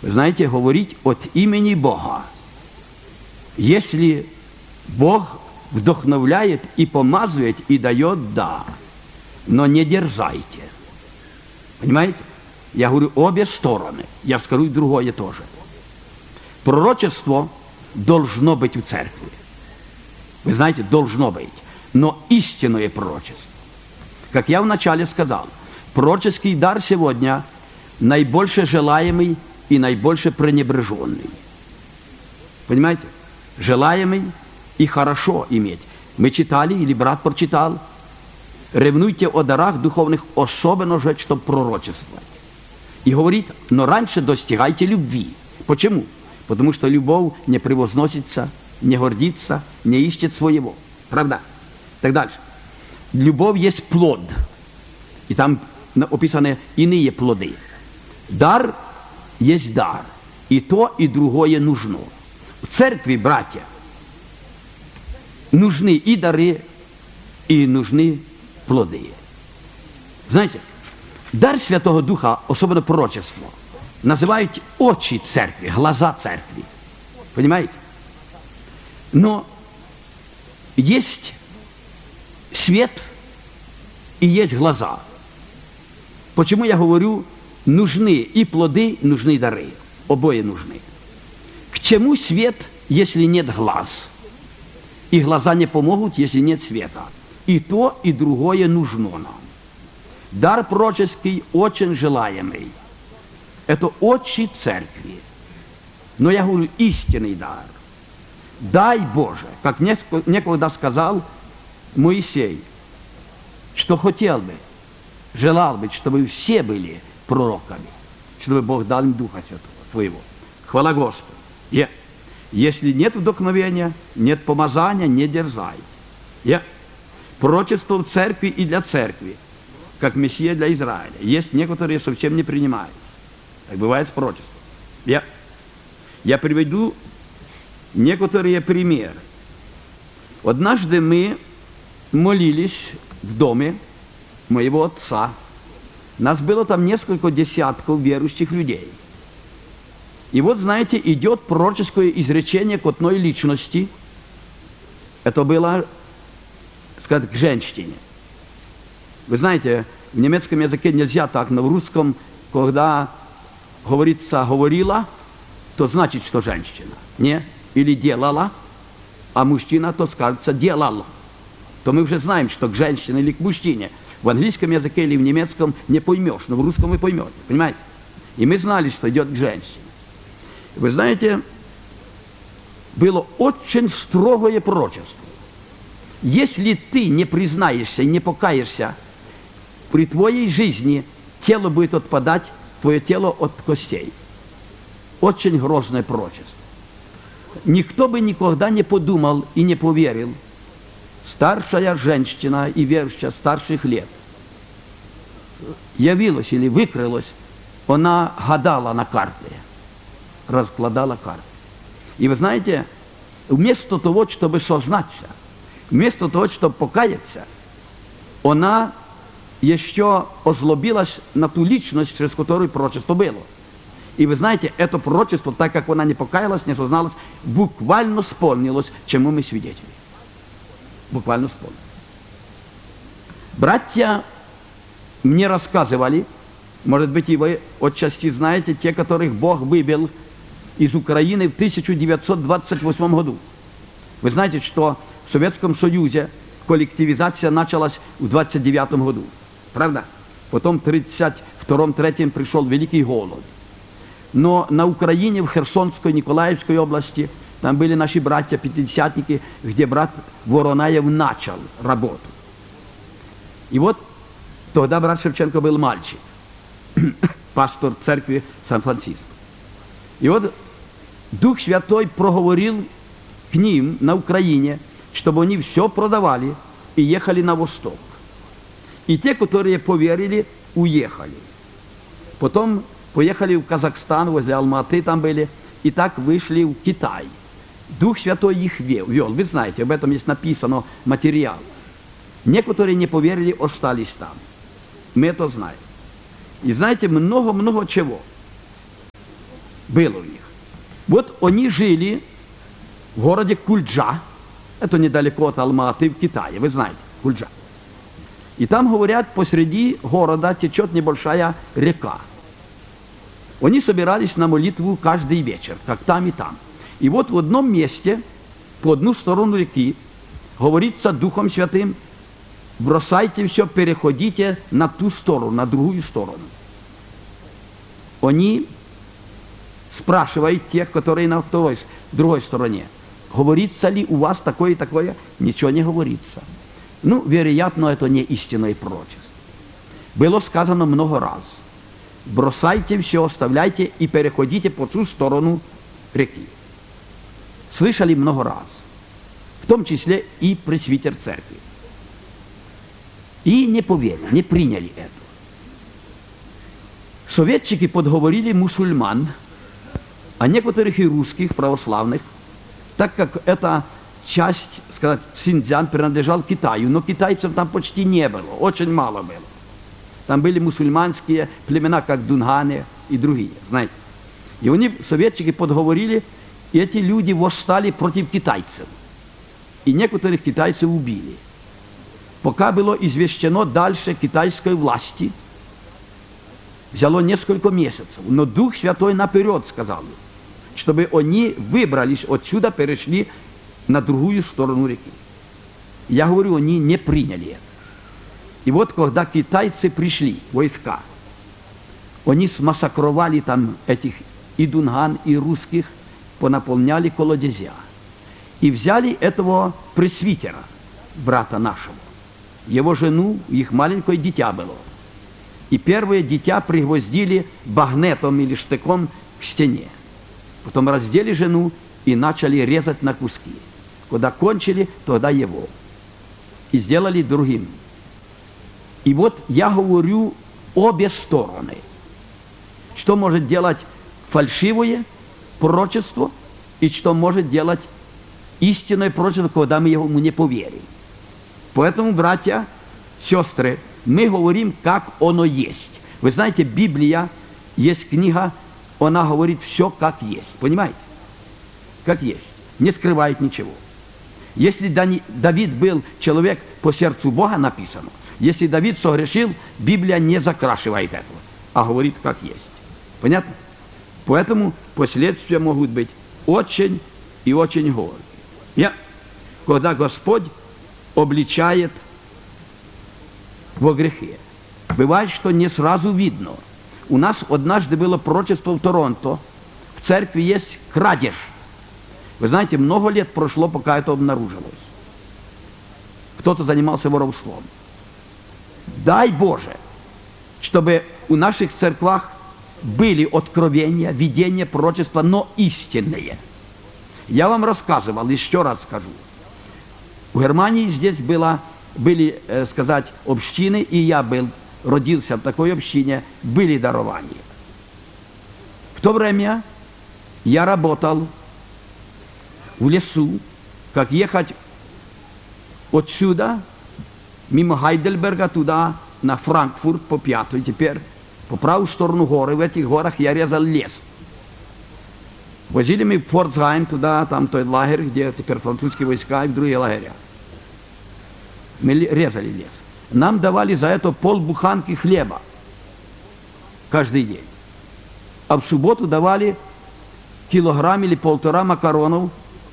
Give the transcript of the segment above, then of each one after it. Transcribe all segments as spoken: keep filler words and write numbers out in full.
Вы знаете, говорить от имени Бога. Если Бог вдохновляет и помазывает, и дает, да, но не дерзайте. Понимаете? Я говорю обе стороны. Я скажу и другое тоже. Пророчество должно быть в церкви. Вы знаете, должно быть. Но истинное пророчество. Как я вначале сказал, пророческий дар сегодня наибольше желаемый и наибольше пренебреженный. Понимаете? Желаемый и хорошо иметь. Мы читали, или брат прочитал, ревнуйте о дарах духовных, особенно же, чтобы пророчествовать. И говорит, но раньше достигайте любви. Почему? Потому что любовь не превозносится, не гордится, не ищет своего. Правда? Так дальше. Любовь есть плод. И там описаны иные плоды. Дар есть дар. И то, и другое нужно. В церкви, братья, нужны и дары, и нужны плоды. Знаете, дар Святого Духа, особенно пророчество, называют очи церкви, глаза церкви. Понимаете? Но есть свет и есть глаза. Почему я говорю, нужны и плоды, нужны дары. Обои нужны. К чему свет, если нет глаз? И глаза не помогут, если нет света. И то, и другое нужно нам. Дар пророческий очень желаемый. Это очи церкви. Но я говорю, истинный дар. Дай Боже, как некогда сказал Моисей, что хотел бы, желал бы, чтобы все были пророками, чтобы Бог дал им Духа Святого Своего. Хвала Господу. Yeah. Если нет вдохновения, нет помазания, не дерзай. Yeah. Пророчество в церкви и для церкви, как Мессия для Израиля. Есть некоторые совсем не принимают. Так бывает с пророчеством. Yeah. Я приведу некоторые примеры. Однажды мы молились в доме моего отца. Нас было там несколько десятков верующих людей. И вот, знаете, идет пророческое изречение к одной личности. Это было, сказать, к женщине. Вы знаете, в немецком языке нельзя так, но в русском, когда говорится «говорила», то значит, что женщина. Не? Или делала, а мужчина, то скажется «делал». То мы уже знаем, что к женщине или к мужчине. В английском языке или в немецком не поймешь, но в русском вы поймете. Понимаете? И мы знали, что идет к женщине. Вы знаете, было очень строгое пророчество. Если ты не признаешься и не покаешься, при твоей жизни тело будет отпадать, твое тело от костей. Очень грозное пророчество. Никто бы никогда не подумал и не поверил. Старшая женщина и верующая старших лет явилась или выкрылась, она гадала на карты, раскладала карты. И вы знаете, вместо того, чтобы сознаться, вместо того, чтобы покаяться, она еще озлобилась на ту личность, через которую пророчество было. И вы знаете, это пророчество, так как она не покаялась, не созналась, буквально исполнилось, чему мы свидетели. Буквально исполнилось. Братья мне рассказывали, может быть, и вы отчасти знаете, те, которых Бог вывел из Украины в тысяча девятьсот двадцать восьмом году. Вы знаете, что в Советском Союзе коллективизация началась в двадцать девятом году. Правда? Потом в тридцать втором тридцать третьем пришел Великий голод. Но на Украине, в Херсонской, Николаевской области, там были наши братья-пятидесятники, где брат Воронаев начал работу. И вот тогда брат Шевченко был мальчик, пастор церкви Сан-Франциско. И вот Дух Святой проговорил к ним на Украине, чтобы они все продавали и ехали на восток. И те, которые поверили, уехали. Потом поехали в Казахстан, возле Алматы там были, и так вышли в Китай. Дух Святой их вел. Вы знаете, об этом есть написано материал. Некоторые не поверили, остались там. Мы это знаем. И знаете, много-много чего. было у них. Вот они жили в городе Кульджа, это недалеко от Алматы в Китае, вы знаете, Кульджа. И там, говорят, посреди города течет небольшая река. Они собирались на молитву каждый вечер, как там и там. И вот в одном месте, по одну сторону реки, говорится Духом Святым: бросайте все, переходите на ту сторону, на другую сторону. Они спрашивают тех, которые на второй, другой стороне: говорится ли у вас такое и такое? Ничего не говорится. Ну, вероятно, это не истинное пророчество. Было сказано много раз: бросайте все, оставляйте и переходите по ту сторону реки. Слышали много раз, в том числе и пресвитер церкви. И не поверили, не приняли это. Советчики подговорили мусульман, а некоторых и русских православных, так как эта часть, сказать, Синьцзян принадлежал Китаю, но китайцев там почти не было, очень мало было. Там были мусульманские племена, как дунганы и другие, знаете. И они, советчики, подговорили, и эти люди восстали против китайцев. И некоторых китайцев убили. Пока было извещено дальше китайской власти, взяло несколько месяцев. Но Дух Святой наперед сказал, чтобы они выбрались отсюда, перешли на другую сторону реки. Я говорю, они не приняли это. И вот когда китайцы пришли, войска, они смассакровали там этих и дунган, и русских, понаполняли колодезя. И взяли этого пресвитера, брата нашего, его жену, их маленькое дитя было. И первое дитя пригвоздили багнетом или штыком к стене. Потом раздели жену и начали резать на куски. Когда кончили, тогда его. И сделали другим. И вот я говорю обе стороны. Что может делать фальшивое пророчество и что может делать истинное пророчество, когда мы ему не поверим. Поэтому, братья, сестры, мы говорим, как оно есть. Вы знаете, Библия, есть книга, она говорит все, как есть. Понимаете? Как есть. Не скрывает ничего. Если Давид был человек по сердцу Бога, написано, если Давид согрешил, Библия не закрашивает этого, а говорит, как есть. Понятно? Поэтому последствия могут быть очень и очень горькие. Я, когда Господь обличает во грехе, бывает, что не сразу видно. У нас однажды было пророчество в Торонто, в церкви есть крадеж. Вы знаете, много лет прошло, пока это обнаружилось. Кто-то занимался воровством. Дай Боже, чтобы у наших церквах были откровения, видения, пророчества, но истинные. Я вам рассказывал, еще раз скажу. В Германии здесь было, были, э, сказать, общины, и я был, родился в такой общине, были дарования. В то время я работал в лесу, как ехать отсюда, мимо Хайдельберга, туда, на Франкфурт, по пятой, теперь по правую сторону горы, в этих горах я резал лес. Возили мы в Форцгайм, туда, там тот лагерь, где теперь французские войска и в другие лагеря. Мы резали лес. Нам давали за это полбуханки хлеба каждый день. А в субботу давали килограмм или полтора макаронов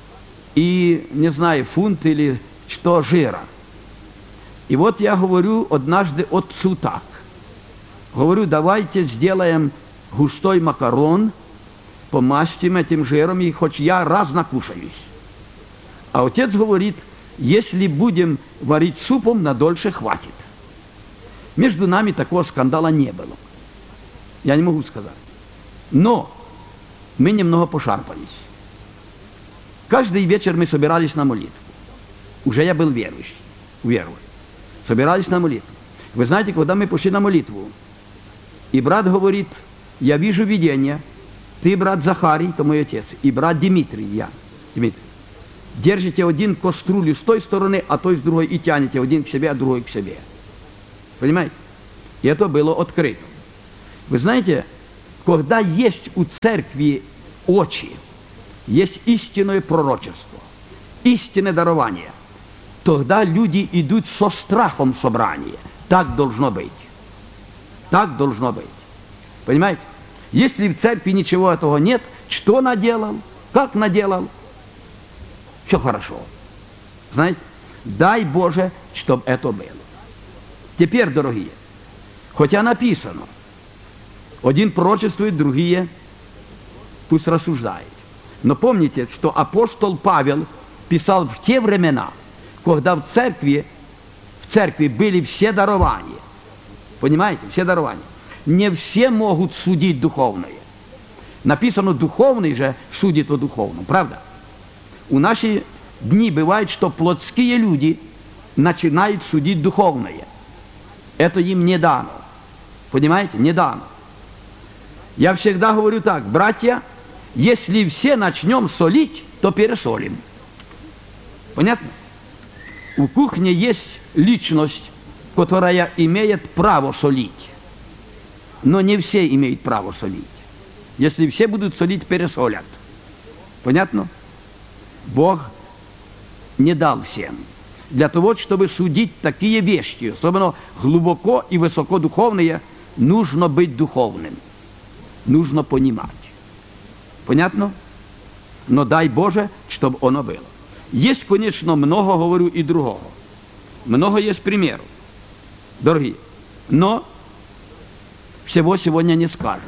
и, не знаю, фунт или что жира. И вот я говорю однажды отцу так. Говорю, давайте сделаем густой макарон, помастим этим жиром, и хоть я раз накушаюсь. А отец говорит, если будем варить супом, надольше хватит. Между нами такого скандала не было. Я не могу сказать. Но мы немного пошарпались. Каждый вечер мы собирались на молитву. Уже я был верующий, верующий. Собирались на молитву. Вы знаете, когда мы пошли на молитву, и брат говорит, я вижу видение, ты, брат Захарий, это мой отец, и брат Дмитрий, я, Дмитрий, держите один кастрюлю с той стороны, а той с другой, и тянете один к себе, а другой к себе. Понимаете? И это было открыто. Вы знаете, когда есть у церкви очи, есть истинное пророчество, истинное дарование, тогда люди идут со страхом в собрание. Так должно быть. Так должно быть. Понимаете? Если в церкви ничего этого нет, что наделал, как наделал, все хорошо. Знаете? Дай Боже, чтобы это было. Теперь, дорогие, хотя написано, один пророчествует, другие пусть рассуждает. Но помните, что апостол Павел писал в те времена, когда в церкви, в церкви были все дарования. Понимаете? Все дарования. Не все могут судить духовное. Написано, духовный же судит о духовном. Правда? У наши дни бывает, что плотские люди начинают судить духовное. Это им не дано. Понимаете? Не дано. Я всегда говорю так, братья, если все начнем солить, то пересолим. Понятно? У кухни есть личность, которая имеет право солить. Но не все имеют право солить. Если все будут солить, пересолят. Понятно? Бог не дал всем. Для того, чтобы судить такие вещи, особенно глубоко и высокодуховные, нужно быть духовным. Нужно понимать. Понятно? Но дай Боже, чтобы оно было. Есть, конечно, много, говорю, и другого. Много есть примеров, дорогие. Но всего сегодня не скажешь.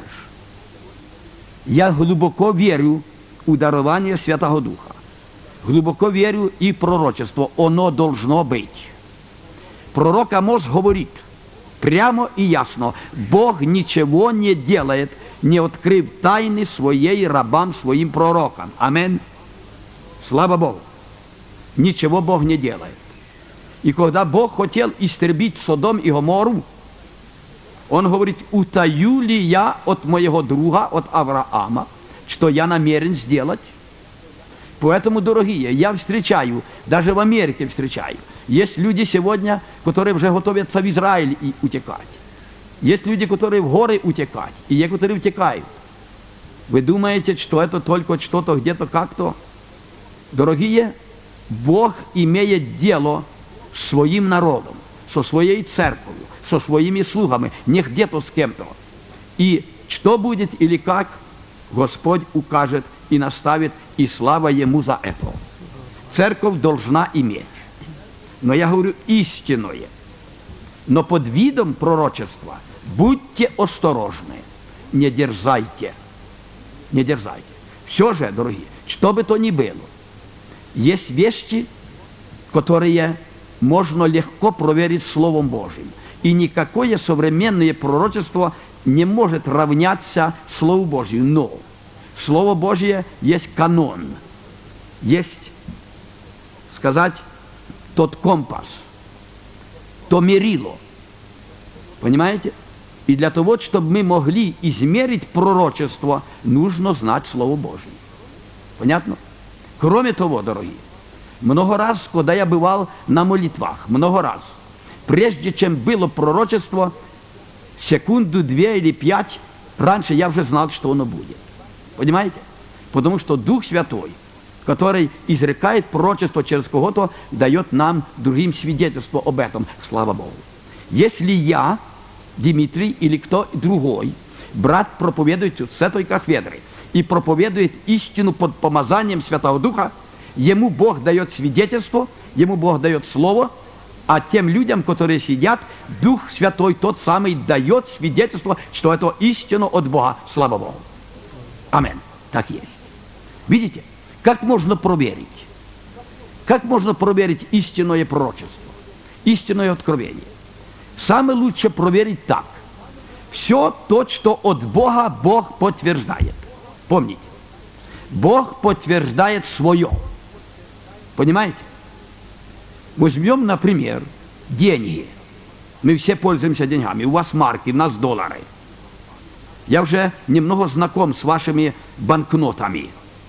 Я глубоко верю в дарование Святого Духа. Глубоко верю и в пророчество. Оно должно быть. Пророк Амос говорит прямо и ясно: Бог ничего не делает, не открыв тайны своей рабам, своим пророкам. Аминь. Слава Богу. Ничего Бог не делает. И когда Бог хотел истребить Содом и Гоморру, Он говорит: утаю ли я от моего друга, от Авраама, что я намерен сделать? Поэтому, дорогие, я встречаю, даже в Америке встречаю, есть люди сегодня, которые уже готовятся в Израиль и утекать. Есть люди, которые в горы утекать, и некоторые утекают. Вы думаете, что это только что-то где-то как-то? Дорогие, Бог имеет дело с своим народом, со своей церковью, со своими слугами, не где-то с кем-то. И что будет или как, Господь укажет и наставит, и слава Ему за это. Церковь должна иметь. Но я говорю истинное. Но под видом пророчества будьте осторожны, не дерзайте. Не дерзайте. Все же, дорогие, что бы то ни было, есть вещи, которые можно легко проверить Словом Божьим. И никакое современное пророчество не может равняться Слову Божьему. Но Слово Божье есть канон. Есть, сказать, тот компас, то мерило. Понимаете? И для того, чтобы мы могли измерить пророчество, нужно знать Слово Божье. Понятно? Кроме того, дорогие, много раз, когда я бывал на молитвах, много раз, прежде чем было пророчество, секунду, две или пять, раньше я уже знал, что оно будет. Понимаете? Потому что Дух Святой, который изрекает пророчество через кого-то, дает нам другим свидетельство об этом. Слава Богу. Если я, Дмитрий или кто другой, брат проповедует с этой кафедры и проповедует истину под помазанием Святого Духа, ему Бог дает свидетельство, ему Бог дает слово, а тем людям, которые сидят, Дух Святой тот самый дает свидетельство, что это истина от Бога. Слава Богу. Аминь. Так есть. Видите, как можно проверить? Как можно проверить истинное пророчество, истинное откровение? Самое лучшее проверить так. Все то, что от Бога, Бог подтверждает. Помните, Бог подтверждает свое. Понимаете? Возьмем, например, деньги. Мы все пользуемся деньгами. У вас марки, у нас доллары. Я уже немного знаком с вашими банкнотами.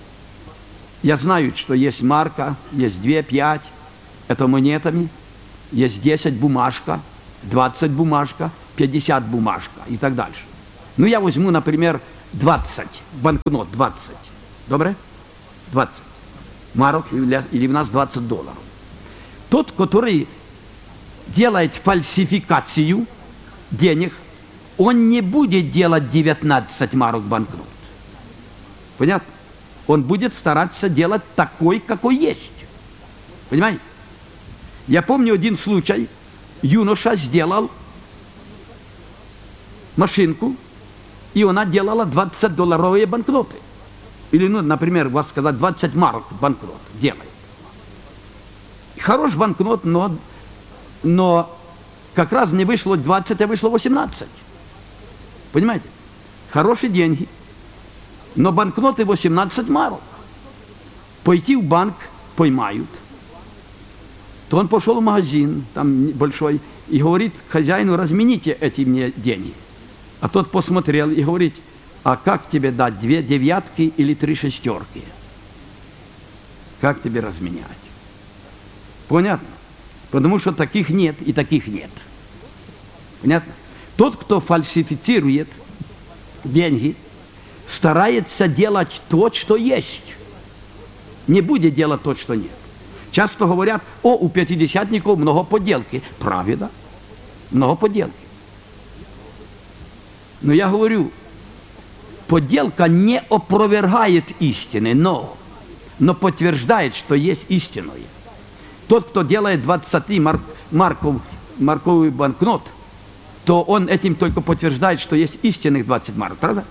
Я знаю, что есть марка, есть две, пять. Это монетами. Есть десять бумажка, двадцать бумажка, пятьдесят бумажка и так дальше. Ну, я возьму, например, двадцать, банкнот двадцать. Добре? двадцать марок или у нас двадцать долларов. Тот, который делает фальсификацию денег, он не будет делать девятнадцать марок банкнот. Понятно? Он будет стараться делать такой, какой есть. Понимаете? Я помню один случай. Юноша сделал машинку, и она делала двадцать-долларовые банкноты. Или, ну, например, вас сказать, двадцать марок банкнот делает. Хорош банкнот, но, но как раз не вышло двадцать, а вышло восемнадцать. Понимаете? Хорошие деньги. Но банкноты восемнадцать марок. Пойти в банк поймают. То он пошел в магазин, там большой, и говорит хозяину: размените эти мне деньги. А тот посмотрел и говорит: а как тебе дать, две девятки или три шестерки? Как тебе разменять? Понятно? Потому что таких нет и таких нет. Понятно? Тот, кто фальсифицирует деньги, старается делать то, что есть. Не будет делать то, что нет. Часто говорят: о, у пятидесятников много подделки. Правда, много подделки. Но я говорю, подделка не опровергает истины, но, но подтверждает, что есть истинное. Тот, кто делает двадцать марк, марков, марковый банкнот, то он этим только подтверждает, что есть истинных двадцать марок, правда?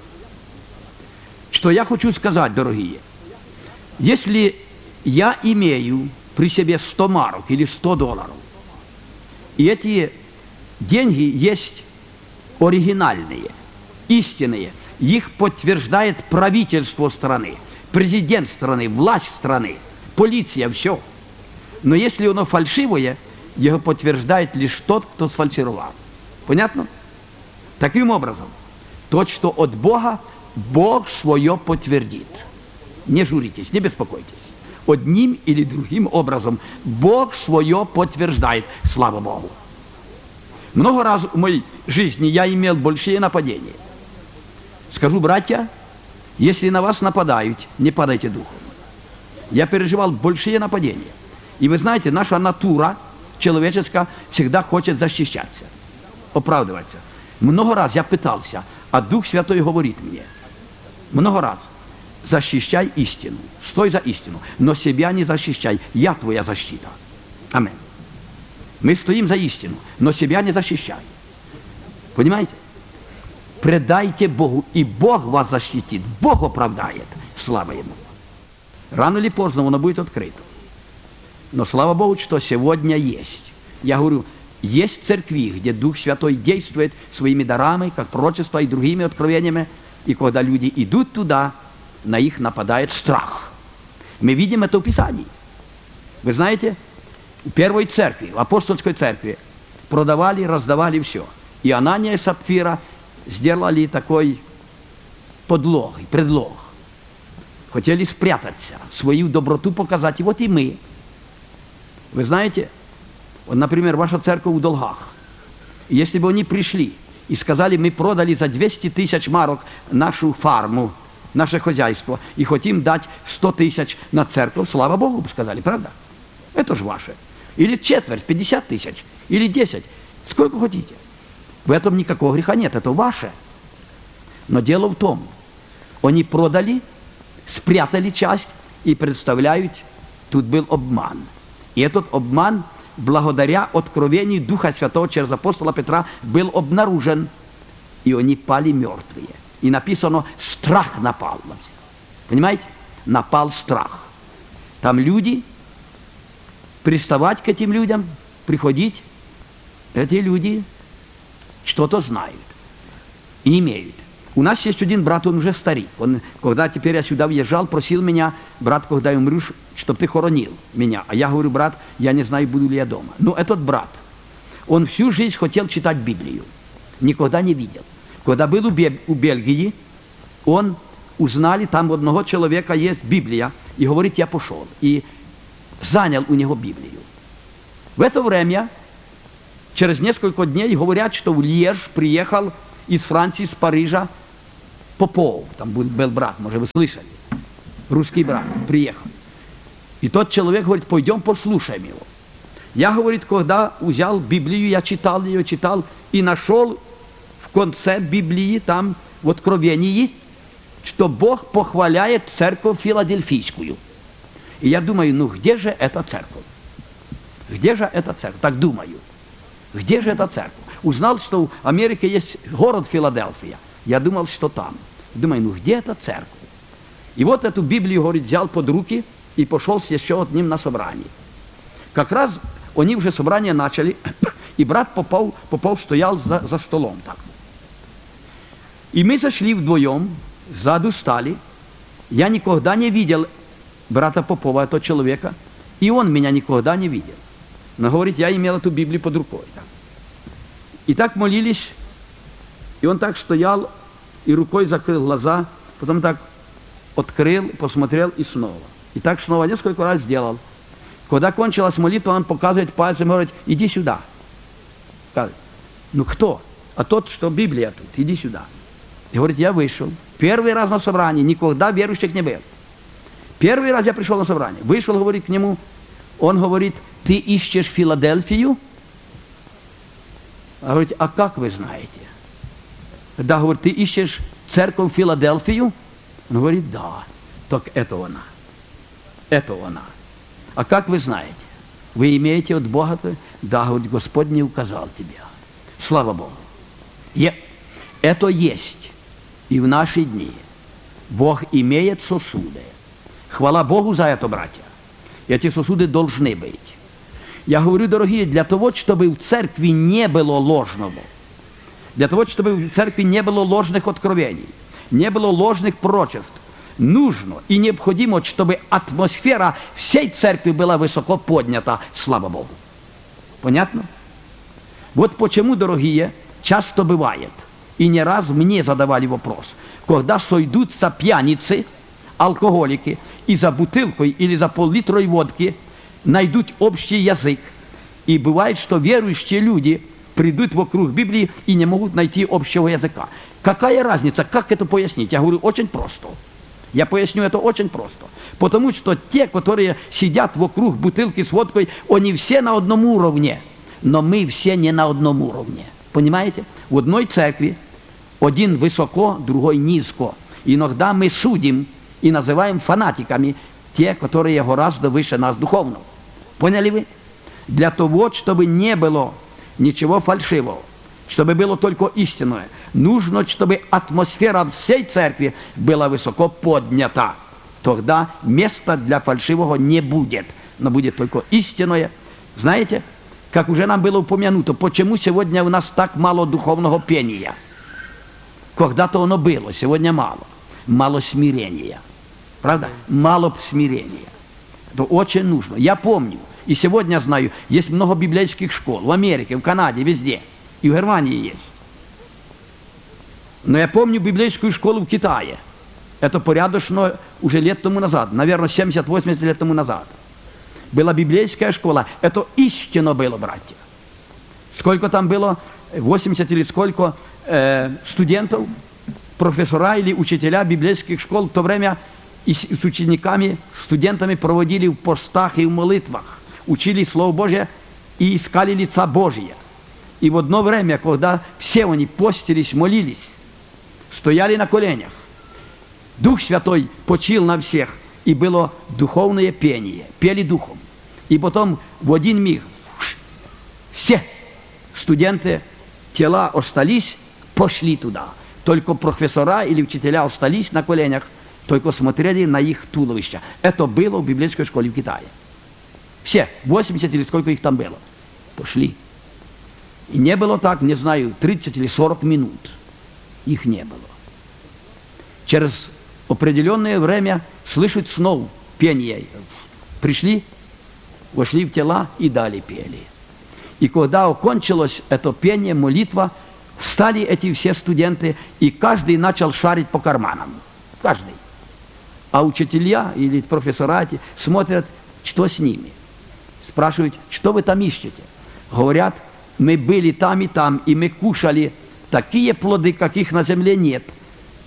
Что я хочу сказать, дорогие, если я имею при себе сто марок или сто долларов, и эти деньги есть оригинальные, истинные, их подтверждает правительство страны, президент страны, власть страны, полиция, все. Но если оно фальшивое, его подтверждает лишь тот, кто сфальсировал. Понятно? Таким образом, то, что от Бога, Бог свое подтвердит. Не журитесь, не беспокойтесь. Одним или другим образом Бог свое подтверждает. Слава Богу. Много раз в моей жизни я имел большие нападения. Скажу, братья, если на вас нападают, не падайте духом. Я переживал большие нападения. И вы знаете, наша натура человеческая всегда хочет защищаться, оправдываться. Много раз я пытался, а Дух Святой говорит мне, много раз: защищай истину, стой за истину, но себя не защищай, я твоя защита. Аминь. Мы стоим за истину, но себя не защищай. Понимаете? Предайте Богу, и Бог вас защитит, Бог оправдает. Слава Ему. Рано или поздно оно будет открыто. Но слава Богу, что сегодня есть. Я говорю, есть церкви, где Дух Святой действует своими дарами, как пророчество и другими откровениями, и когда люди идут туда, на них нападает страх. Мы видим это в Писании. Вы знаете, в первой церкви, в апостольской церкви, продавали, раздавали все. И Анания и Сапфира сделали такой подлог, предлог. Хотели спрятаться, свою доброту показать. И вот и мы. Вы знаете, вот, например, ваша церковь в долгах. И если бы они пришли и сказали: мы продали за двести тысяч марок нашу фарму, наше хозяйство, и хотим дать сто тысяч на церковь, слава Богу, сказали, правда? Это же ваше. Или четверть, пятьдесят тысяч, или десять, сколько хотите. В этом никакого греха нет, это ваше. Но дело в том, они продали, спрятали часть и представляют, тут был обман. И этот обман, благодаря откровению Духа Святого через апостола Петра, был обнаружен, и они пали мертвые. И написано, страх напал на всех. Понимаете? Напал страх. Там люди, приставать к этим людям, приходить, эти люди что-то знают и имеют. У нас есть один брат, он уже старик. Он, когда теперь я сюда въезжал, просил меня: брат, когда я умру, чтобы ты хоронил меня. А я говорю: брат, я не знаю, буду ли я дома. Но этот брат, он всю жизнь хотел читать Библию. Никогда не видел. Когда был у Бельгии, он узнали, там у одного человека есть Библия, и говорит: я пошел. И занял у него Библию. В это время, через несколько дней, говорят, что в Льеж приехал из Франции, из Парижа, Попов. Там был, был брат, может, вы слышали. русский брат, приехал. И тот человек говорит, пойдем послушаем его. Я, говорит, когда взял Библию, я читал ее, читал, и нашел в конце Библии, там, в Откровении, что Бог похваляет церковь филадельфийскую. И я думаю, ну где же эта церковь? Где же эта церковь? Так думаю. Где же эта церковь? Узнал, что в Америке есть город Филадельфия. Я думал, что там. Думаю, ну где эта церковь? И вот эту Библию, говорит, взял под руки и пошел с еще одним на собрание. Как раз они уже собрание начали, и брат Попов, Попов стоял за, за столом так. И мы зашли вдвоем, сзаду стали. Я никогда не видел брата Попова, этого человека, и он меня никогда не видел. Но, говорит, я имел эту Библию под рукой. Так. И так молились, и он так стоял, и рукой закрыл глаза, потом так открыл, посмотрел и снова. И так снова несколько раз сделал. Когда кончилась молитва, он показывает пальцем и говорит, иди сюда. Говорит, ну кто? А тот, что Библия тут, иди сюда. И говорит, я вышел. Первый раз на собрании, никогда верующих не был. Первый раз я пришел на собрание. Вышел, говорит, к нему. Он говорит, ты ищешь Филадельфию? А говорит, а как вы знаете? Да, говорит, ты ищешь церковь Филадельфию? Он говорит, да. Так это она. Это она. А как вы знаете? Вы имеете от Бога? Да, говорит, Господь не указал тебе. Слава Богу. Е- это есть и в наши дни. Бог имеет сосуды. Хвала Богу за это, братья. Эти сосуды должны быть. Я говорю, дорогие, для того, чтобы в церкви не было ложного, для того, чтобы в церкви не было ложных откровений, не было ложных пророчеств, нужно и необходимо, чтобы атмосфера всей церкви была высоко поднята, слава Богу. Понятно? Вот почему, дорогие, часто бывает, и не раз мне задавали вопрос, когда сойдутся пьяницы, алкоголики, и за бутылкой или за пол-литрой водки найдут общий язык. И бывает, что верующие люди придут вокруг Библии и не могут найти общего языка. Какая разница? Как это пояснить? Я говорю, очень просто. Я поясню это очень просто. Потому что те, которые сидят вокруг бутылки с водкой, они все на одном уровне. Но мы все не на одном уровне. Понимаете? В одной церкви один высоко, другой низко. Иногда мы судим и называем фанатиками те, которые гораздо выше нас духовно. Поняли вы? Для того, чтобы не было ничего фальшивого, чтобы было только истинное, нужно, чтобы атмосфера всей церкви была высоко поднята. Тогда места для фальшивого не будет, но будет только истинное. Знаете, как уже нам было упомянуто, почему сегодня у нас так мало духовного пения? Когда-то оно было, сегодня мало. Мало смирения. Правда? Мало смирения. Это очень нужно. Я помню, и сегодня знаю, есть много библейских школ в Америке, в Канаде, везде. И в Германии есть. Но я помню библейскую школу в Китае. Это порядочно уже лет тому назад, наверное, семьдесят-восемьдесят лет тому назад. Была библейская школа. Это истинно было, братья. Сколько там было? восемьдесят или сколько э, студентов, профессора или учителя библейских школ в то время и с, с учениками, студентами проводили в постах и в молитвах, учили Слово Божие и искали лица Божия. И в одно время, когда все они постились, молились, стояли на коленях, Дух Святой почил на всех, и было духовное пение, пели духом. И потом в один миг все студенты, тела остались, пошли туда. Только профессора или учителя остались на коленях, только смотрели на их туловища. Это было в библейской школе в Китае. Все, восемьдесят или сколько их там было, пошли. И не было так, не знаю, тридцать или сорок минут. Их не было. Через определенное время слышат снова пение. Пришли, вошли в тела и дали пели. И когда окончилось это пение, молитва, встали эти все студенты, и каждый начал шарить по карманам. Каждый. А учителя или профессора смотрят, что с ними. Спрашивают, что вы там ищете? Говорят, мы были там и там, и мы кушали такие плоды, каких на земле нет.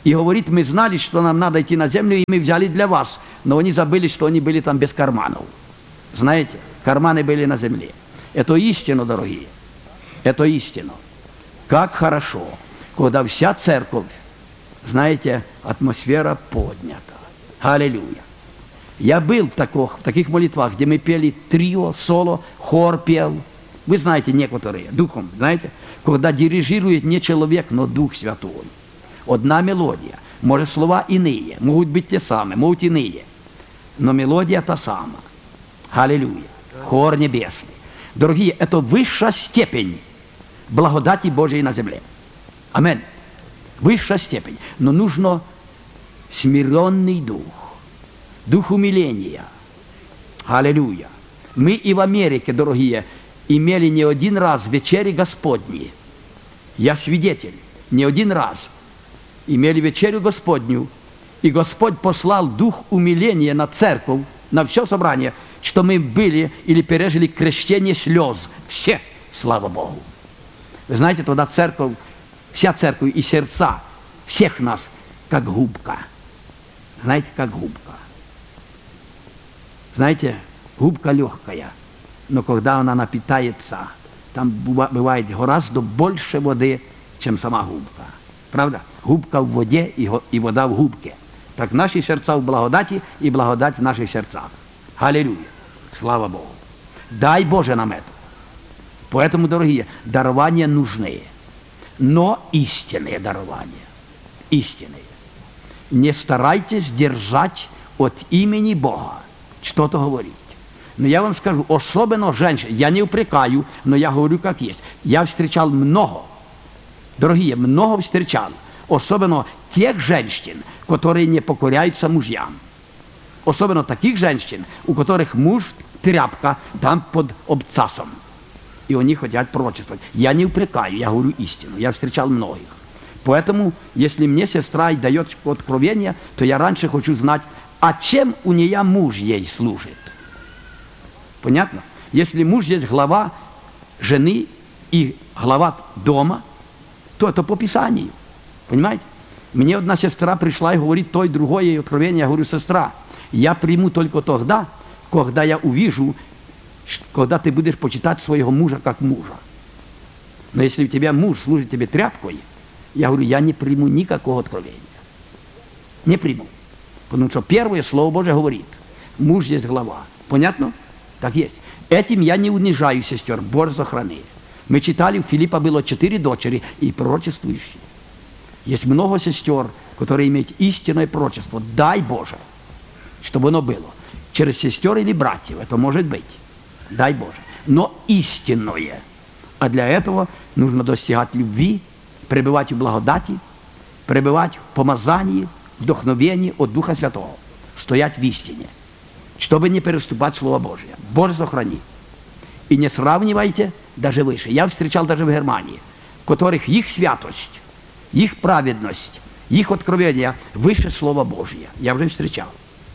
И говорит, мы знали, что нам надо идти на землю, и мы взяли для вас. Но они забыли, что они были там без карманов. Знаете, карманы были на земле. Это истина, дорогие. Это истина. Как хорошо, когда вся церковь, знаете, атмосфера поднята. Аллилуйя. Я был в, таких, в таких молитвах, где мы пели трио, соло, хор пел. Вы знаете некоторые, духом, знаете, когда дирижирует не человек, но Дух Святой. Одна мелодия. Может, слова иные, могут быть те самые, могут иные. Но мелодия та самая. Аллилуйя. Хор небесный. Дорогие, это высшая степень благодати Божией на земле. Аминь. Высшая степень. Но нужно смиренный дух. Дух умиления. Аллилуйя. Мы и в Америке, дорогие, имели не один раз вечери Господни. Я свидетель. Не один раз. Имели вечерю Господню. И Господь послал дух умиления на церковь, на все собрание, что мы были или пережили крещение слез. Все, слава Богу. Вы знаете, тогда церковь, вся церковь и сердца всех нас, как губка. Знаете, как губка. Знаете, губка легкая, но когда она напитается, там бывает гораздо больше воды, чем сама губка. Правда? Губка в воде и вода в губке. Так наши сердца в благодати и благодать в наших сердцах. Аллилуйя. Слава Богу. Дай Боже нам это. Поэтому, дорогие, дарования нужны. Но истинные дарования. Истинные. Не старайтесь держать от имени Бога что-то говорить. Но я вам скажу, особенно женщин, я не упрекаю, но я говорю как есть. Я встречал много, дорогие, много встречал. Особенно тех женщин, которые не покоряются мужьям. Особенно таких женщин, у которых муж тряпка там под обцасом. И они хотят пророчествовать. Я не упрекаю, я говорю истину. Я встречал многих. Поэтому, если мне сестра и дает откровение, то я раньше хочу знать, а чем у нее муж ей служит. Понятно? Если муж есть глава жены и глава дома, то это по Писанию. Понимаете? Мне одна сестра пришла и говорит то и другое ей откровение. Я говорю, сестра, я приму только тогда, когда я увижу, когда ты будешь почитать своего мужа как мужа. Но если у тебя муж служит тебе тряпкой, я говорю, я не приму никакого откровения. Не приму. Потому что первое Слово Божие говорит, муж есть глава. Понятно? Так есть. Этим я не унижаю сестер, Боже сохрани. Мы читали, у Филиппа было четыре дочери и пророчествующие. Есть много сестер, которые имеют истинное пророчество. Дай Боже, чтобы оно было. Через сестер или братьев, это может быть. Дай Боже. Но истинное. А для этого нужно достигать любви, пребывать в благодати, пребывать в помазании, вдохновении от Духа Святого. Стоять в истине. Чтобы не переступать Слово Божие. Боже сохрани. И не сравнивайте даже выше. Я встречал даже в Германии, в которых их святость, их праведность, их откровение выше Слова Божия. Я уже встречал.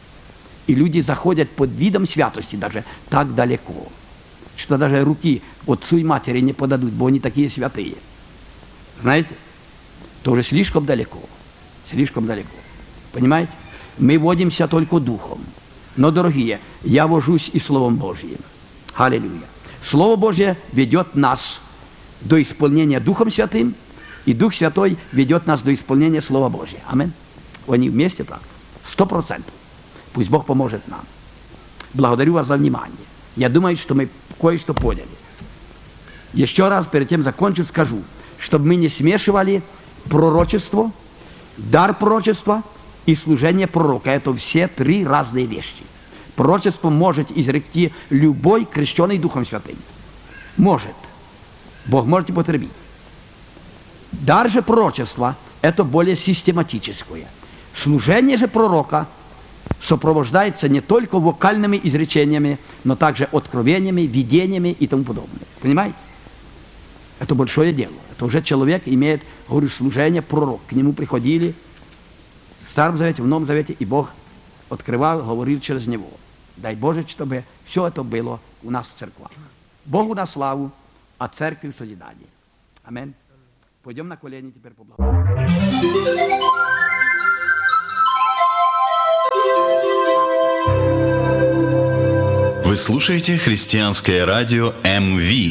И люди заходят под видом святости даже так далеко, что даже руки отцу и матери не подадут, бо они такие святые. Знаете? Тоже слишком далеко. Слишком далеко. Понимаете? Мы водимся только духом. Но, дорогие, я вожусь и Словом Божьим. Аллилуйя. Слово Божье ведет нас до исполнения Духом Святым, и Дух Святой ведет нас до исполнения Слова Божьего. Аминь. Они вместе так. Сто процентов. Пусть Бог поможет нам. Благодарю вас за внимание. Я думаю, что мы кое-что поняли. Еще раз, перед тем закончу, скажу, чтобы мы не смешивали пророчество, дар пророчества и служение пророка. Это все три разные вещи. Пророчество может изректи любой крещенный Духом Святым. Может. Бог может употребить. Дар же пророчества – это более систематическое. Служение же пророка сопровождается не только вокальными изречениями, но также откровениями, видениями и тому подобное. Понимаете? Это большое дело. Это уже человек имеет, говорю, служение пророк. К нему приходили в Старом Завете, в Новом Завете, и Бог открывал, говорил через него. Дай Боже, чтобы все это было у нас в церквах. Богу на славу, а церкви в созидание. Аминь. Пойдем на колени теперь поблагодарим. Вы слушаете христианское радио эм ви.